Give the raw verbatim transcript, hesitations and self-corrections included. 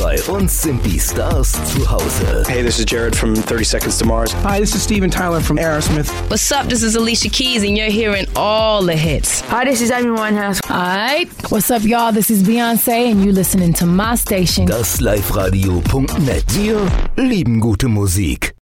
Bei uns sind die Stars zu Hause. Hey, this is Jared from thirty Seconds to Mars. Hi, this is Steven Tyler from Aerosmith. What's up? This is Alicia Keys, and you're hearing all the hits. Hi, this is Amy Winehouse. Alright, what's up, y'all? This is Beyonce, and you listening to my station. Das Live Radio Punkt net. Wir lieben gute Musik.